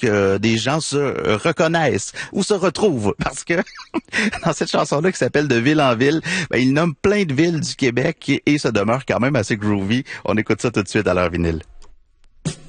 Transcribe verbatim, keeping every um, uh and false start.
que des gens se reconnaissent ou se retrouvent. Parce que dans cette chanson-là qui s'appelle De ville en ville, ben, il nomme plein de villes du Québec et, et ça demeure quand même assez groovy. On écoute ça tout de suite à l'heure vinyle.